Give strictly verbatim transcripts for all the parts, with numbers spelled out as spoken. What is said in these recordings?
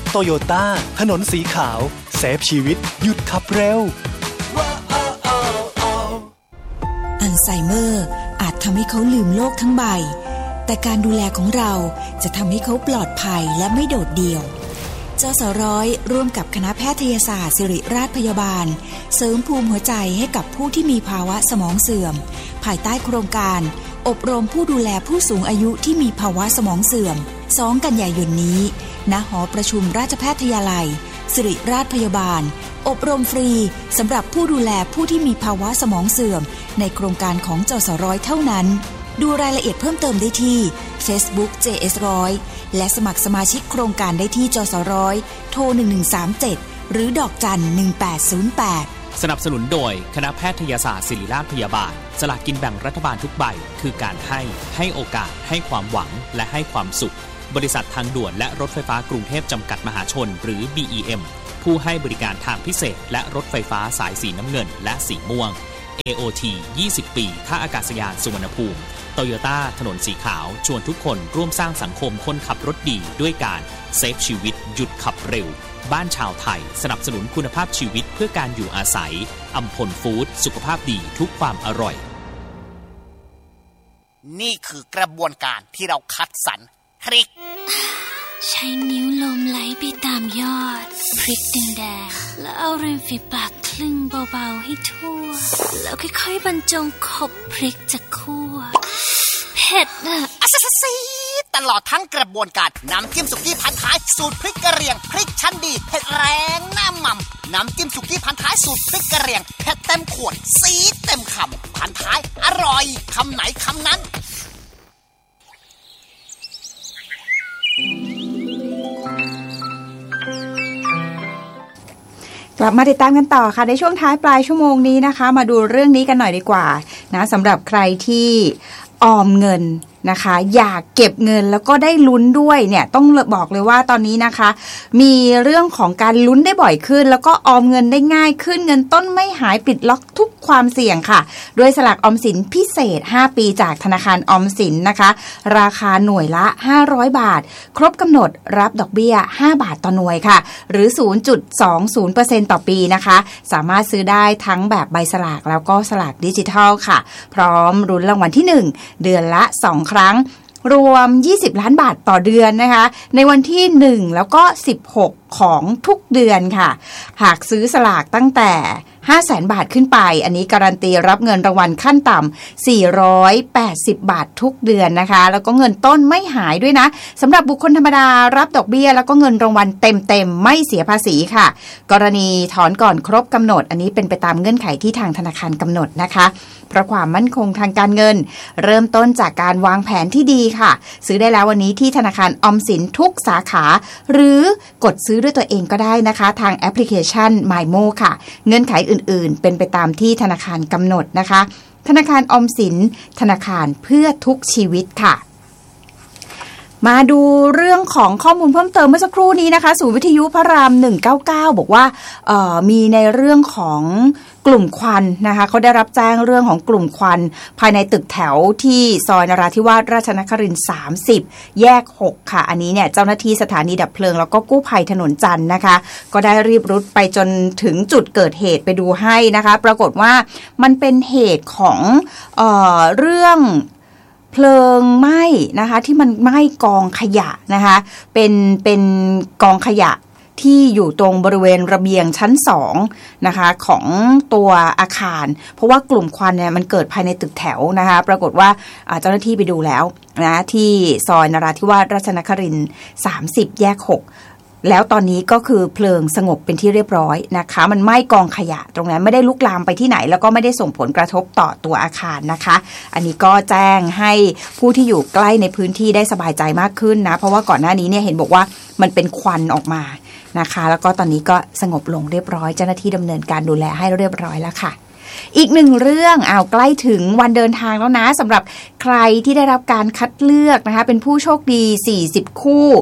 โตโยต้าถนนสีขาวเซฟชีวิตหยุดขับเร็วอัลไซเมอร์อาจทำให้เขาลืมโลกทั้งใบแต่การดูแลของเราจะทำให้เขาปลอดภัยและไม่โดดเดี่ยวจสร้อยร่วมกับคณะแพทยศาสตร์ศิริราชพยาบาลเสริมภูมิหัวใจให้กับผู้ที่มีภาวะสมองเสื่อมภายใต้โครงการอบรมผู้ดูแลผู้สูงอายุที่มีภาวะสมองเสื่อมสองกันยายนนี้ณหอประชุมราชแพทยาลัยศิริราชพยาบาลอบรมฟรีสำหรับผู้ดูแลผู้ที่มีภาวะสมองเสื่อมในโครงการของจสร้อยเท่านั้นดูรายละเอียดเพิ่มเติมได้ที่ Facebook เจ เอส หนึ่งร้อยและสมัครสมาชิกโครงการได้ที่จสร้อยโทรหนึ่งหนึ่งสามเจ็ดหรือดอกจันหนึ่งแปดศูนย์แปดสนับสนุนโดยคณะแพทยศาสตร์ศิริราชพยาบาลสลากกินแบ่งรัฐบาลทุกใบคือการให้ให้โอกาสให้ความหวังและให้ความสุขบริษัททางด่วนและรถไฟฟ้ากรุงเทพจำกัดมหาชนหรือ บี อี เอ็ม ผู้ให้บริการทางพิเศษและรถไฟฟ้าสายสีน้ำเงินและสีม่วง เอ โอ ที ยี่สิบปีท่าอากาศยานสุวรรณภูมิโตโยต้าถนนสีขาวชวนทุกคนร่วมสร้างสังคมคนขับรถดีด้วยการเซฟชีวิตหยุดขับเร็วบ้านชาวไทยสนับสนุนคุณภาพชีวิตเพื่อการอยู่อาศัยอัมพลฟู้ดสุขภาพดีทุกความอร่อยนี่คือกระบวนการที่เราคัดสรรพริกใช้นิ้วลมไหลไปตามยอดพริกแดงๆแล้วเอาริมฝีปากคลึงเบาๆให้ทั่วแล้วค่อยๆบรรจงขบพริกจากคั่วเผ็ดอ่ะอะซิซิตลอดทั้งกระบวนการน้ำจิ้มสุกี้พันท้ายสูตรพริกกะเหรี่ยงพริกชั้นดีเผ็ดแรงหน้าหม่ำน้ำจิ้มสุกี้พันท้ายสูตรพริกกะเหรี่ยงเผ็ดเต็มขวดซีดเต็มคำพันท้ายอร่อยคำไหนคำนั้นกลับมาติดตามกันต่อค่ะในช่วงท้ายปลายชั่วโมงนี้นะคะมาดูเรื่องนี้กันหน่อยดีกว่านะสำหรับใครที่ออมเงินนะคะอยากเก็บเงินแล้วก็ได้ลุ้นด้วยเนี่ยต้องบอกเลยว่าตอนนี้นะคะมีเรื่องของการลุ้นได้บ่อยขึ้นแล้วก็ออมเงินได้ง่ายขึ้นเงินต้นไม่หายปิดล็อกทุกความเสี่ยงค่ะด้วยสลากออมสินพิเศษห้าปีจากธนาคารออมสินนะคะราคาหน่วยละห้าร้อยบาทครบกำหนดรับดอกเบี้ยห้าบาทต่อหน่วยค่ะหรือ ศูนย์จุดสองศูนย์เปอร์เซ็นต์ ต่อปีนะคะสามารถซื้อได้ทั้งแบบใบสลากแล้วก็สลากดิจิทัลค่ะพร้อมลุ้นรางวัลที่หนึ่งเดือนละสองครั้งรวมยี่สิบล้านบาทต่อเดือนนะคะในวันที่หนึ่งแล้วก็สิบหกของทุกเดือนค่ะหากซื้อสลากตั้งแต่ห้าแสนบาทขึ้นไปอันนี้การันตีรับเงินรางวัลขั้นต่ำสี่ร้อยแปดสิบบาททุกเดือนนะคะแล้วก็เงินต้นไม่หายด้วยนะสำหรับบุคคลธรรมดารับดอกเบี้ยแล้วก็เงินรางวัลเต็มๆไม่เสียภาษีค่ะกรณีถอนก่อนครบกำหนดอันนี้เป็นไปตามเงื่อนไขที่ทางธนาคารกำหนดนะคะเพราะความมั่นคงทางการเงินเริ่มต้นจากการวางแผนที่ดีค่ะซื้อได้แล้ววันนี้ที่ธนาคารออมสินทุกสาขาหรือกดซื้อด้วยตัวเองก็ได้นะคะทางแอปพลิเคชัน มายโม ค่ะเงื่อนไขอื่นๆเป็นไปตามที่ธนาคารกำหนดนะคะธนาคารออมสินธนาคารเพื่อทุกชีวิตค่ะมาดูเรื่องของข้อมูลเพิ่มเติมเมื่อสักครู่นี้นะคะศูนย์วิทยุพระรามหนึ่งเก้าเก้าบอกว่าเอ่อมีในเรื่องของกลุ่มควันนะคะเขาได้รับแจ้งเรื่องของกลุ่มควันภายในตึกแถวที่ซอยนราธิวาสราชนครินทร์สามสิบแยกหกค่ะอันนี้เนี่ยเจ้าหน้าที่สถานีดับเพลิงแล้วก็กู้ภัยถนนจันทร์นะคะก็ได้รีบรุดไปจนถึงจุดเกิดเหตุไปดูให้นะคะปรากฏว่ามันเป็นเหตุของเอ่อเรื่องเพลิงไหม้นะคะที่มันไหม้กองขยะนะคะเป็นเป็นกองขยะที่อยู่ตรงบริเวณระเบียงชั้นสองนะคะของตัวอาคารเพราะว่ากลุ่มควันเนี่ยมันเกิดภายในตึกแถวนะคะปรากฏว่าเจ้าหน้าที่ไปดูแล้วนะที่ซอยนราธิวาสราชนครินทร์สามสิบแยกหกแล้วตอนนี้ก็คือเพลิงสงบเป็นที่เรียบร้อยนะคะมันไหม้กองขยะตรงนั้นไม่ได้ลุกลามไปที่ไหนแล้วก็ไม่ได้ส่งผลกระทบต่อตัวอาคารนะคะอันนี้ก็แจ้งให้ผู้ที่อยู่ใกล้ในพื้นที่ได้สบายใจมากขึ้นนะเพราะว่าก่อนหน้านี้เนี่ยเห็นบอกว่ามันเป็นควันออกมานะคะแล้วก็ตอนนี้ก็สงบลงเรียบร้อยเจ้าหน้าที่ดำเนินการดูแลให้เรียบร้อยแล้วค่ะอีกหนึ่งเรื่องอ้าวใกล้ถึงวันเดินทางแล้วนะสำหรับใครที่ได้รับการคัดเลือกนะคะเป็นผู้โชคดีสี่สิบคู่ไป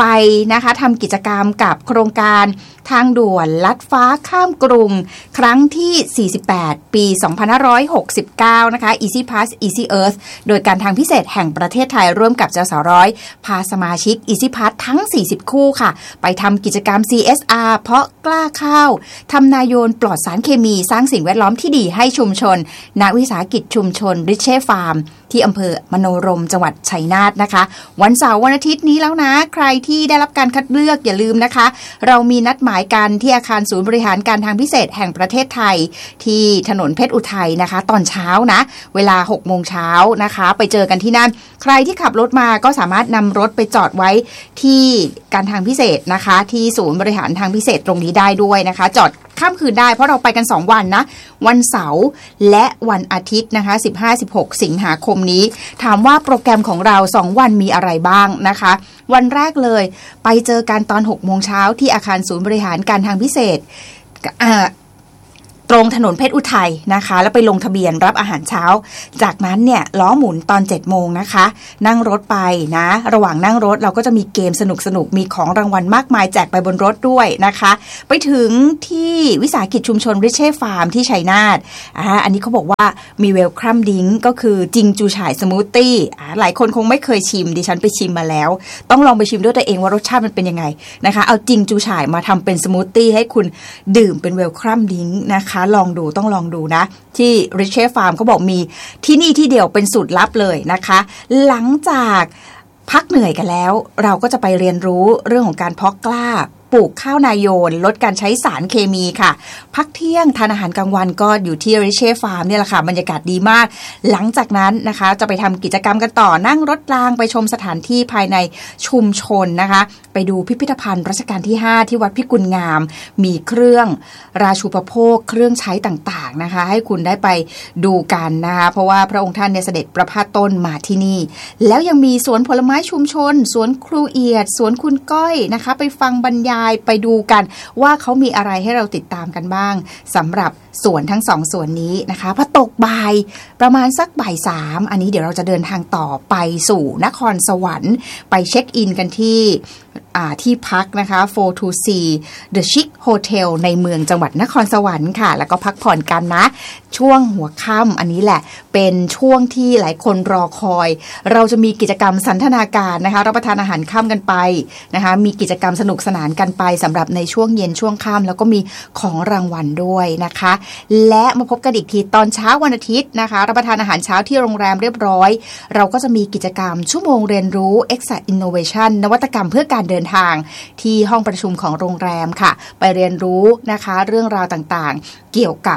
ไปนะคะทำกิจกรรมกับโครงการทางด่วนลัดฟ้าข้ามกรุงครั้งที่สี่สิบแปดปีสองพันห้าร้อยหกสิบเก้านะคะ Easy Pass Easy Earth โดยการทางพิเศษแห่งประเทศไทยร่วมกับจสร้อยพาสมาชิก Easy Pass ทั้งสี่สิบคู่ค่ะไปทำกิจกรรม ซี เอส อาร์ เพาะกล้าข้าวทำนาโยนปลอดสารเคมีสร้างสิ่งแวดล้อมที่ดีให้ชุมชนณวิสาหกิจชุมชนริเช่ฟาร์มที่อำเภอมโนรมจังหวัดชัยนาทนะคะวันเสาร์วันอาทิตย์นี้แล้วนะใครที่ได้รับการคัดเลือกอย่าลืมนะคะเรามีนัดหมายกันที่อาคารศูนย์บริหารการทางพิเศษแห่งประเทศไทยที่ถนนเพชรอุทัยนะคะตอนเช้านะเวลาหกโมงเช้านะคะไปเจอกันที่นั่นใครที่ขับรถมาก็สามารถนำรถไปจอดไว้ที่การทางพิเศษนะคะที่ศูนย์บริหารทางพิเศษตรงนี้ได้ด้วยนะคะจอดข้ามคืนได้เพราะเราไปกันสองวันนะวันเสาร์และวันอาทิตย์นะคะ สิบห้า สิบหก สิงหาคมนี้ถามว่าโปรแกรมของเราสองวันมีอะไรบ้างนะคะวันแรกเลยไปเจอกันตอน หกโมงเช้าที่อาคารศูนย์บริหารการทางพิเศษอ่าตรงถนนเพชรอุทัยนะคะแล้วไปลงทะเบียนรับอาหารเช้าจากนั้นเนี่ยล้อหมุนตอน เจ็ดโมงนะคะนั่งรถไปนะระหว่างนั่งรถเราก็จะมีเกมสนุกๆมีของรางวัลมากมายแจกไปบนรถด้วยนะคะไปถึงที่วิสาหกิจชุมชนริเช่ฟาร์มที่ชัยนาทอ่าอันนี้เขาบอกว่ามีเวลคัมดิ้งก็คือจิงจูฉ่ายสมูทตี้อ่าหลายคนคงไม่เคยชิมดิฉันไปชิมมาแล้วต้องลองไปชิมด้วยตัวเองว่ารสชาติมันเป็นยังไงนะคะเอาจิงจูฉ่ายมาทำเป็นสมูทตี้ให้คุณดื่มเป็นเวลคัมดิ้งนะคะลองดูต้องลองดูนะที่ริเช่ฟาร์มเขาบอกมีที่นี่ที่เดียวเป็นสูตรลับเลยนะคะหลังจากพักเหนื่อยกันแล้วเราก็จะไปเรียนรู้เรื่องของการเพาะกล้าปลูกข้าวนาโยนลดการใช้สารเคมีค่ะพักเที่ยงทานอาหารกลางวันก็อยู่ที่ริเช่ฟาร์มเนี่ยแหละค่ะบรรยากาศดีมากหลังจากนั้นนะคะจะไปทำกิจกรรมกันต่อนั่งรถรางไปชมสถานที่ภายในชุมชนนะคะไปดูพิพิธภัณฑ์รัชกาลที่ห้าที่วัดพิกุลงามมีเครื่องราชูปโภคเครื่องใช้ต่างๆนะคะให้คุณได้ไปดูกันนะคะเพราะว่าพระองค์ท่านเนี่ยเสด็จประพาสต้นมาที่นี่แล้วยังมีสวนผลไม้ชุมชนสวนครูเอียดสวนคุณก้อยนะคะไปฟังบรรยายไปดูกันว่าเขามีอะไรให้เราติดตามกันบ้างสำหรับสวนทั้งสองสวนนี้นะคะพอตกบ่ายประมาณสักบ่ายสามอันนี้เดี๋ยวเราจะเดินทางต่อไปสู่นครสวรรค์ไปเช็คอินกันที่ที่พักนะคะ โฟร์ ทู ซี The Chic Hotel ในเมืองจังหวัดนครสวรรค์ค่ะแล้วก็พักผ่อนกันนะช่วงหัวค่ำอันนี้แหละเป็นช่วงที่หลายคนรอคอยเราจะมีกิจกรรมสันทนาการนะคะรับประทานอาหารค่ำกันไปนะคะมีกิจกรรมสนุกสนานกันไปสำหรับในช่วงเย็นช่วงค่ำแล้วก็มีของรางวัลด้วยนะคะและมาพบกันอีกทีตอนเช้าวันอาทิตย์นะคะรับประทานอาหารเช้าที่โรงแรมเรียบร้อยเราก็จะมีกิจกรรมชั่วโมงเรียนรู้ Exact Innovation นวัตกรรมเพื่อการเดินทางที่ห้องประชุมของโรงแรมค่ะไปเรียนรู้นะคะเรื่องราวต่างๆเกี่ยวกับ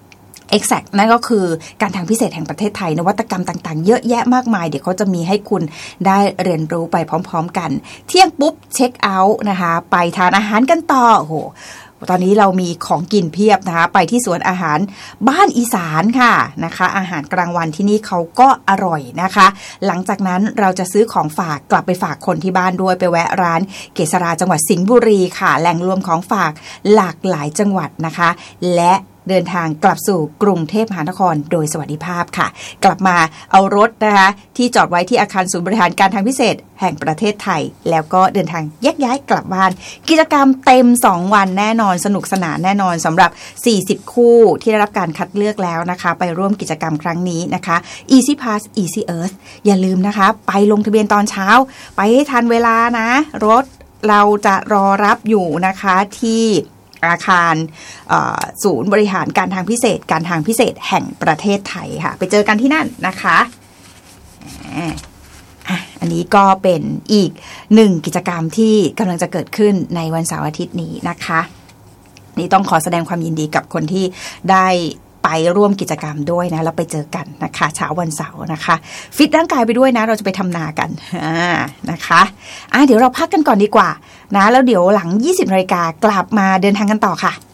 Exact นั่นก็คือการทางพิเศษแห่งประเทศไทยนวัตกรรมต่างๆเยอะแยะมากมายเดี๋ยวเขาจะมีให้คุณได้เรียนรู้ไปพร้อมๆกันเที่ยงปุ๊บเช็คเอาท์นะคะไปทานอาหารกันต่อโอ้โหตอนนี้เรามีของกินเพียบนะคะไปที่สวนอาหารบ้านอีสานค่ะนะคะอาหารกลางวันที่นี่เขาก็อร่อยนะคะหลังจากนั้นเราจะซื้อของฝากกลับไปฝากคนที่บ้านด้วยไปแวะร้านเกษราจังหวัดสิงห์บุรีค่ะแหล่งรวมของฝากหลากหลายจังหวัดนะคะและเดินทางกลับสู่กรุงเทพมหานครโดยสวัสดิภาพค่ะกลับมาเอารถนะคะที่จอดไว้ที่อาคารศูนย์บริหารการทางพิเศษแห่งประเทศไทยแล้วก็เดินทางแยกย้ายกลับบ้านกิจกรรมเต็มสองวันแน่นอนสนุกสนานแน่นอนสำหรับสี่สิบคู่ที่ได้รับการคัดเลือกแล้วนะคะไปร่วมกิจกรรมครั้งนี้นะคะ Easy Pass Easy Earth อย่าลืมนะคะไปลงทะเบียนตอนเช้าไปให้ทันเวลานะรถเราจะรอรับอยู่นะคะที่อาคารศูนย์บริหารการทางพิเศษการทางพิเศษแห่งประเทศไทยค่ะไปเจอกันที่นั่นนะคะอันนี้ก็เป็นอีกหนึ่งกิจกรรมที่กำลังจะเกิดขึ้นในวันเสาร์อาทิตย์นี้นะคะนี่ต้องขอแสดงความยินดีกับคนที่ได้ไปร่วมกิจกรรมด้วยนะแล้วไปเจอกันนะคะเช้าวันเสาร์นะคะฟิตร่างกายไปด้วยนะเราจะไปทำนากันนะคะอ่ะเดี๋ยวเราพักกันก่อนดีกว่านะแล้วเดี๋ยวหลัง ยี่สิบนาฬิกากลับมาเดินทางกันต่อค่ะ